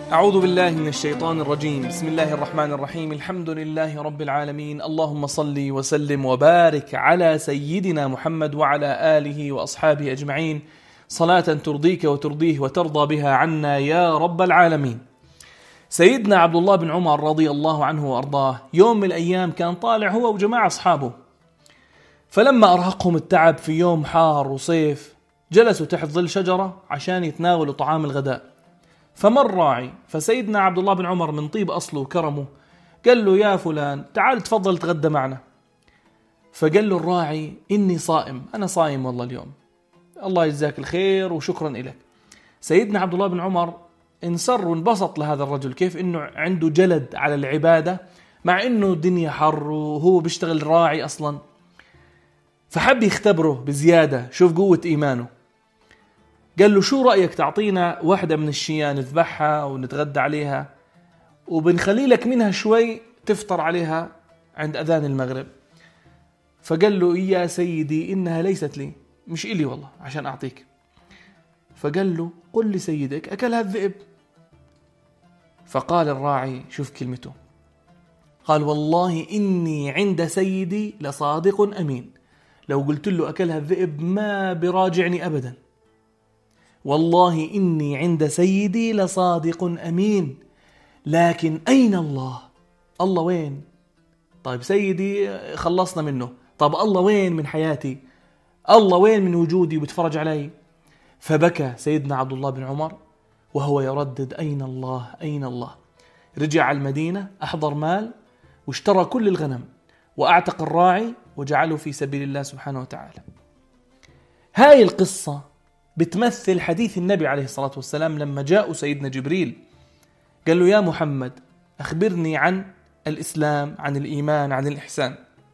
أعوذ بالله من الشيطان الرجيم. بسم الله الرحمن الرحيم. الحمد لله رب العالمين. اللهم صل وسلم وبارك على سيدنا محمد وعلى آله وأصحابه أجمعين صلاة ترضيك وترضيه وترضى بها عنا يا رب العالمين. سيدنا عبد الله بن عمر رضي الله عنه وأرضاه يوم من الأيام كان طالع هو وجماعة أصحابه، فلما أرهقهم التعب في يوم حار وصيف جلسوا تحت ظل شجرة عشان يتناولوا طعام الغداء. فمر راعي، فسيدنا عبد الله بن عمر من طيب أصله وكرمه قال له: يا فلان تعال تفضل تغدى معنا. فقال له الراعي: إني صائم، أنا صايم والله اليوم. الله يجزاك الخير وشكرا إليك. سيدنا عبد الله بن عمر انصر وانبسط لهذا الرجل، كيف إنه عنده جلد على العبادة مع إنه الدنيا حر وهو بيشتغل راعي أصلا، فحب يختبره بزيادة، شوف قوة إيمانه. قال له: شو رأيك تعطينا واحدة من الشيان نذبحها ونتغدى عليها وبنخلي لك منها شوي تفطر عليها عند أذان المغرب. فقال له: يا سيدي إنها ليست لي، مش إلي والله عشان أعطيك. فقال له: قل لسيدك أكلها الذئب. فقال الراعي، شوف كلمته، قال: والله إني عند سيدي لصادق أمين، لو قلت له أكلها الذئب ما براجعني أبدا. والله إني عند سيدي لصادق أمين، لكن أين الله؟ الله وين؟ طيب سيدي خلصنا منه، طب الله وين من حياتي؟ الله وين من وجودي وبتفرج علي؟ فبكى سيدنا عبد الله بن عمر وهو يردد: أين الله؟ أين الله؟ رجع على المدينة، أحضر مال واشترى كل الغنم وأعتق الراعي وجعله في سبيل الله سبحانه وتعالى. هاي القصة بتمثل حديث النبي عليه الصلاة والسلام لما جاء سيدنا جبريل قال له: يا محمد أخبرني عن الإسلام، عن الإيمان، عن الإحسان.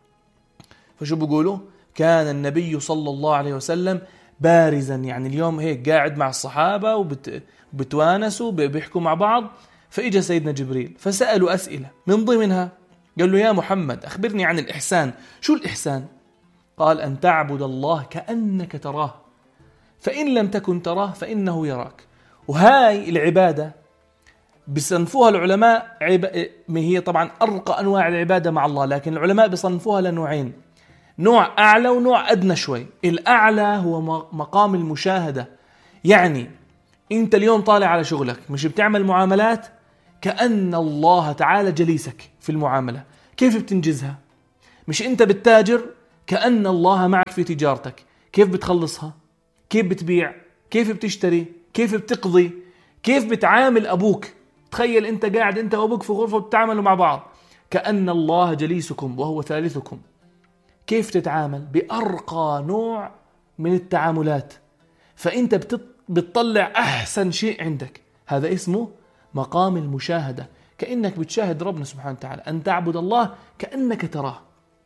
فشو بيقولوا؟ كان النبي صلى الله عليه وسلم بارزا، يعني اليوم هيك قاعد مع الصحابة وبتوانسوا بيحكوا مع بعض، فإجا سيدنا جبريل فسألوا أسئلة، من ضمنها قال له: يا محمد أخبرني عن الإحسان. شو الإحسان؟ قال: أن تعبد الله كأنك تراه، فإن لم تكن تراه فإنه يراك. وهاي العبادة بصنفوها العلماء هي طبعا أرقى أنواع العبادة مع الله، لكن العلماء بصنفوها لنوعين، نوع أعلى ونوع أدنى شوي. الأعلى هو مقام المشاهدة، يعني أنت اليوم طالع على شغلك، مش بتعمل معاملات كأن الله تعالى جليسك في المعاملة، كيف بتنجزها؟ مش أنت بتتاجر كأن الله معك في تجارتك، كيف بتخلصها؟ كيف بتبيع؟ كيف بتشتري؟ كيف بتقضي؟ كيف بتعامل أبوك؟ تخيل أنت قاعد أنت وأبوك في غرفة وبتعاملوا مع بعض كأن الله جليسكم وهو ثالثكم. كيف تتعامل؟ بأرقى نوع من التعاملات، فأنت بتطلع أحسن شيء عندك، هذا اسمه مقام المشاهدة، كأنك بتشاهد ربنا سبحانه وتعالى، أن تعبد الله كأنك تراه.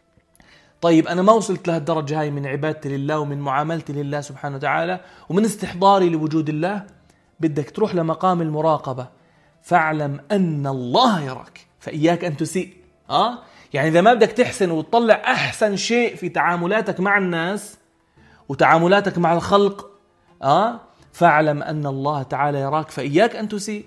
طيب أنا ما وصلت لهالدرجة هاي من عبادتي لله ومن معاملتي لله سبحانه وتعالى ومن استحضاري لوجود الله، بدك تروح لمقام المراقبة، فاعلم أن الله يراك فإياك أن تسيء. يعني إذا ما بدك تحسن وتطلع أحسن شيء في تعاملاتك مع الناس وتعاملاتك مع الخلق، فاعلم أن الله تعالى يراك فإياك أن تسيء.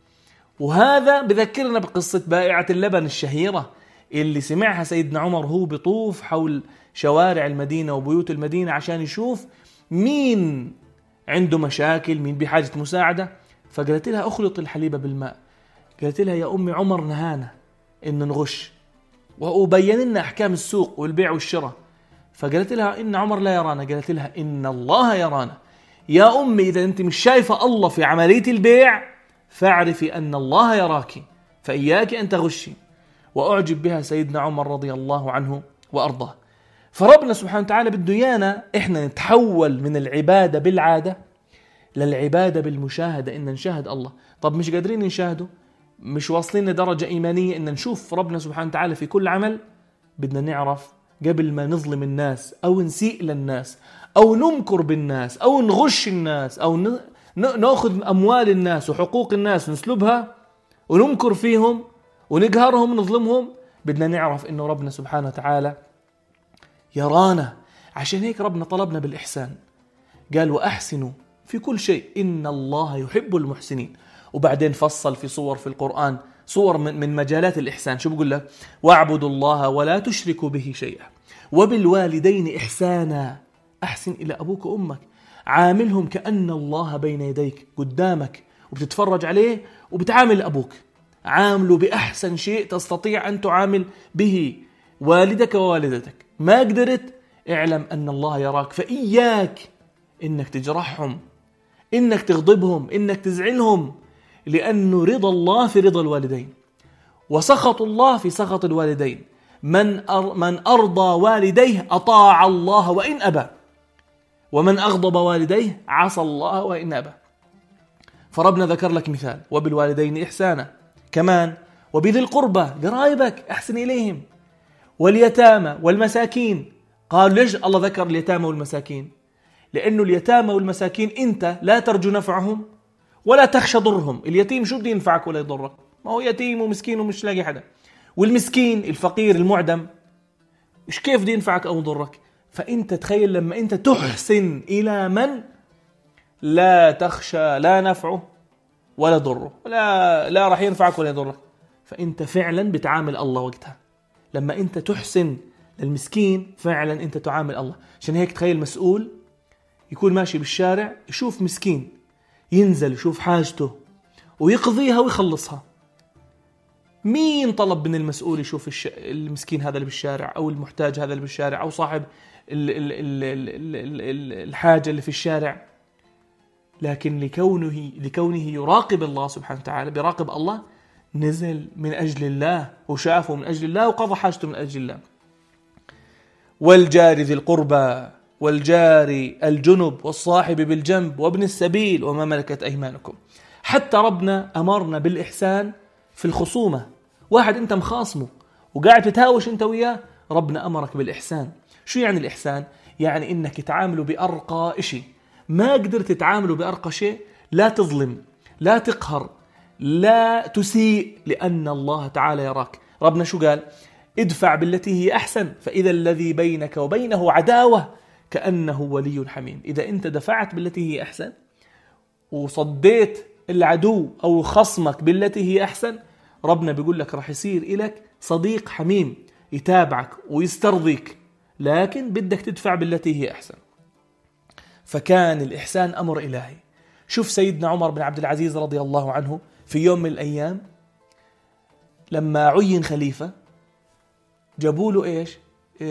وهذا بذكرنا بقصة بائعة اللبن الشهيرة اللي سمعها سيدنا عمر هو بيطوف حول شوارع المدينة وبيوت المدينة عشان يشوف مين عنده مشاكل، مين بحاجة مساعدة. فقالت لها: أخلط الحليب بالماء. قالت لها: يا أمي عمر نهانا إن نغش وأبين لنا أحكام السوق والبيع والشراء. فقالت لها: إن عمر لا يرانا. قالت لها: إن الله يرانا. يا أمي إذا أنت مش شايفة الله في عملية البيع فاعرفي أن الله يراك فإياك أن تغشي. وأعجب بها سيدنا عمر رضي الله عنه وأرضاه. فربنا سبحانه وتعالى بده يانا إحنا نتحول من العبادة بالعادة للعبادة بالمشاهدة، إن نشاهد الله. طب مش قادرين نشاهده، مش واصلين لدرجة إيمانية إن نشوف ربنا سبحانه وتعالى في كل عمل، بدنا نعرف قبل ما نظلم الناس أو نسيء للناس أو نمكر بالناس أو نغش الناس أو نأخذ أموال الناس وحقوق الناس ونسلبها ونمكر فيهم ونقهرهم ونظلمهم، بدنا نعرف إنه ربنا سبحانه وتعالى يرانا. عشان هيك ربنا طلبنا بالإحسان، قال: وأحسنوا في كل شيء إن الله يحب المحسنين. وبعدين فصل في صور في القرآن صور من مجالات الإحسان. شو بقول لك؟ واعبدوا الله ولا تشركوا به شيئا وبالوالدين إحسانا. أحسن إلى أبوك وأمك، عاملهم كأن الله بين يديك قدامك وبتتفرج عليه وبتعامل أبوك. عامله بأحسن شيء تستطيع أن تعامل به والدك ووالدتك. ما قدرت، اعلم أن الله يراك، فإياك إنك تجرحهم، إنك تغضبهم، إنك تزعلهم، لأنه رضا الله في رضا الوالدين وسخط الله في سخط الوالدين. من أرضى والديه أطاع الله وإن أبى، ومن أغضب والديه عصى الله وإن أبى. فربنا ذكر لك مثال وبالوالدين إحسانا، كمان وبذي القربى قرايبك أحسن إليهم، واليتامى والمساكين. قال ليش الله ذكر اليتامى والمساكين؟ لأنه اليتامى والمساكين أنت لا ترجو نفعهم ولا تخشى ضرهم. اليتيم شو بده ينفعك ولا يضرك؟ ما هو يتيم ومسكين ومش لاقي حدا. والمسكين الفقير المعدم إيش كيف بده ينفعك أو يضرك؟ فأنت تخيل لما أنت تحسن إلى من لا تخشى لا نفعه ولا ضره، لا راح ينفعك ولا يضرك، فأنت فعلا بتعامل الله وقتها. لما أنت تحسن للمسكين فعلا أنت تعامل الله. عشان هيك تخيل مسؤول يكون ماشي بالشارع يشوف مسكين، ينزل يشوف حاجته ويقضيها ويخلصها. مين طلب من المسؤول يشوف المسكين هذا اللي بالشارع أو المحتاج هذا اللي بالشارع أو صاحب الحاجة اللي في الشارع؟ لكن لكونه يراقب الله سبحانه وتعالى، بيراقب الله، نزل من أجل الله وشافه من أجل الله وقضى حاجته من أجل الله. والجار ذي القربى والجار الجنب والصاحب بالجنب وابن السبيل وما ملكت أيمانكم. حتى ربنا أمرنا بالإحسان في الخصومة. واحد أنت مخاصمه وقاعد تتهاوش أنت وياه، ربنا أمرك بالإحسان. شو يعني الإحسان؟ يعني إنك تعامله بأرقى شيء. ما قدرت تتعامله بأرقى شيء، لا تظلم، لا تقهر، لا تسيء، لأن الله تعالى يراك. ربنا شو قال؟ ادفع بالتي هي أحسن فإذا الذي بينك وبينه عداوة كأنه ولي حميم. إذا أنت دفعت بالتي هي أحسن وصديت العدو أو خصمك بالتي هي أحسن، ربنا بيقول لك راح يصير إلك صديق حميم يتابعك ويسترضيك، لكن بدك تدفع بالتي هي أحسن. فكان الإحسان أمر إلهي. شوف سيدنا عمر بن عبد العزيز رضي الله عنه في يوم من الأيام لما عين خليفة، جابوا له إيش؟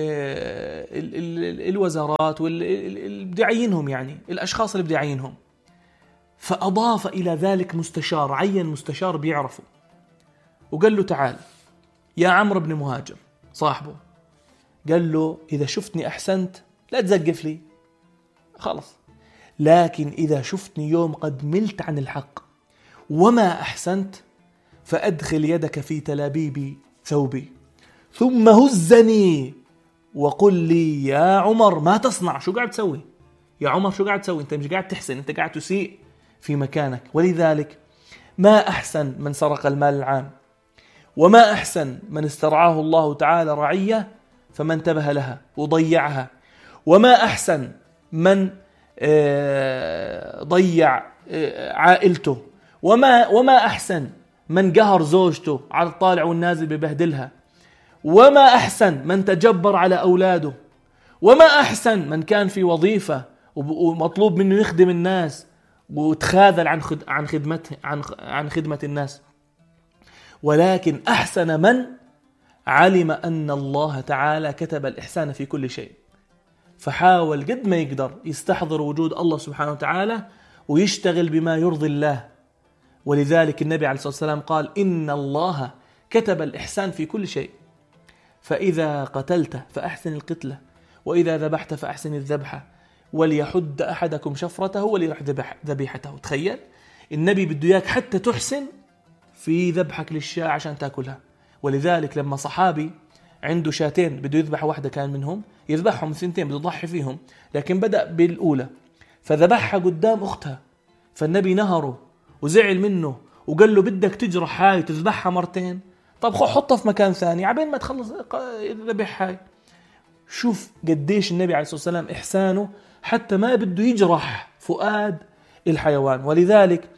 الوزارات واللي بده يعينهم، يعني الأشخاص اللي بده يعينهم. فأضاف إلى ذلك مستشار، عين مستشار بيعرفه، وقال له تعال يا عمرو بن مهاجم صاحبه، قال له إذا شفتني أحسنت لا تزقف لي خلص، لكن إذا شفتني يوم قد ملت عن الحق وما أحسنت فأدخل يدك في تلابيب ثوبي ثم هزني وقل لي يا عمر ما تصنع. شو قاعد تسوي يا عمر؟ شو قاعد تسوي؟ أنت مش قاعد تحسن، أنت قاعد تسيء في مكانك. ولذلك ما أحسن من سرق المال العام، وما أحسن من استرعاه الله تعالى رعية فما انتبه لها وضيعها، وما أحسن من ضيع عائلته، وما أحسن من قهر زوجته على الطالع والنازل ببهدلها، وما أحسن من تجبر على أولاده، وما أحسن من كان في وظيفة ومطلوب منه يخدم الناس وتخاذل عن خدمة الناس. ولكن أحسن من علم أن الله تعالى كتب الإحسان في كل شيء، فحاول قد ما يقدر يستحضر وجود الله سبحانه وتعالى ويشتغل بما يرضي الله. ولذلك النبي عليه الصلاة والسلام قال إن الله كتب الإحسان في كل شيء، فإذا قتلت فأحسن القتلة، وإذا ذبحت فأحسن الذبحة، وليحد أحدكم شفرته وليرح ذبيحته. تخيل النبي بده إياك حتى تحسن في ذبحك للشاة عشان تأكلها. ولذلك لما صحابي عنده شاتين بده يذبح واحدة، كان منهم يذبحهم ثنتين بده يضحي فيهم، لكن بدأ بالأولى فذبحها قدام أختها، فالنبي نهره وزعل منه وقال له بدك تجرح هاي تذبحها مرتين؟ طب حطها في مكان ثاني عبين ما تخلص ذبح هاي. شوف قديش النبي عليه الصلاة والسلام إحسانه حتى ما بده يجرح فؤاد الحيوان. ولذلك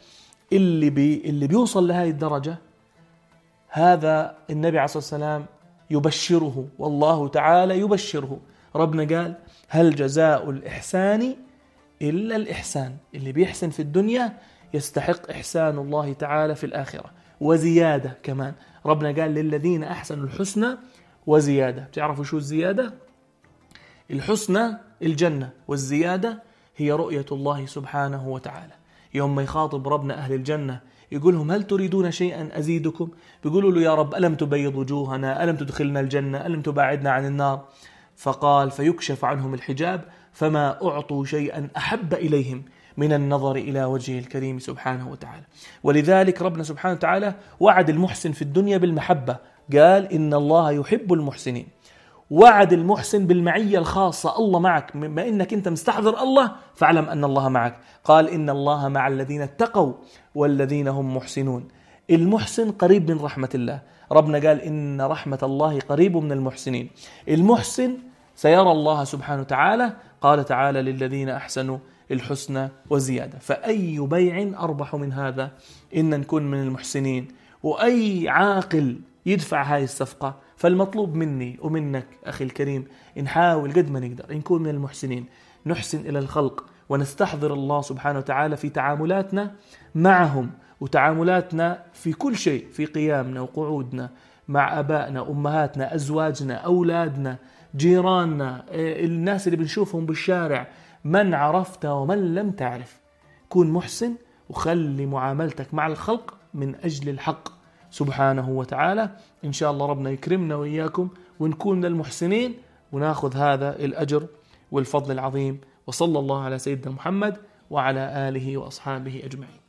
اللي بيوصل لهذه الدرجة هذا النبي عليه الصلاة والسلام يبشره، والله تعالى يبشره. ربنا قال: هل جزاء الإحسان إلا الإحسان. اللي بيحسن في الدنيا يستحق إحسان الله تعالى في الآخرة وزيادة كمان. ربنا قال: للذين أحسنوا الحسنى وزيادة. تعرفوا شو الزيادة؟ الحسنى الجنة، والزيادة هي رؤية الله سبحانه وتعالى. يوم ما يخاطب ربنا أهل الجنة يقول لهم: هل تريدون شيئا أزيدكم؟ بيقولوا له: يا رب ألم تبيض وجوهنا، ألم تدخلنا الجنة، ألم تباعدنا عن النار؟ فقال: فيكشف عنهم الحجاب فما أعطوا شيئا أحب إليهم من النظر إلى وجهه الكريم سبحانه وتعالى. ولذلك ربنا سبحانه وتعالى وعد المحسن في الدنيا بالمحبة، قال: إن الله يحب المحسنين. وعد المحسن بالمعية الخاصة، الله معك، بما إنك أنت مستحضر الله فاعلم أن الله معك. قال: إن الله مع الذين اتقوا والذين هم محسنون. المحسن قريب من رحمة الله. ربنا قال: إن رحمة الله قريب من المحسنين. المحسن سيرى الله سبحانه وتعالى. قال تعالى: للذين أحسنوا الحسنى وزيادة. فأي بيع أربح من هذا إن نكون من المحسنين، وأي عاقل يدفع هاي الصفقة. فالمطلوب مني ومنك أخي الكريم نحاول قد ما نقدر نكون من المحسنين، نحسن إلى الخلق ونستحضر الله سبحانه وتعالى في تعاملاتنا معهم وتعاملاتنا في كل شيء، في قيامنا وقعودنا مع أبائنا، أمهاتنا، أزواجنا، أولادنا، جيراننا، الناس اللي بنشوفهم بالشارع، من عرفت ومن لم تعرف. كون محسن وخلي معاملتك مع الخلق من أجل الحق سبحانه وتعالى. إن شاء الله ربنا يكرمنا وإياكم ونكون من المحسنين وناخذ هذا الأجر والفضل العظيم. وصلى الله على سيدنا محمد وعلى آله وأصحابه أجمعين.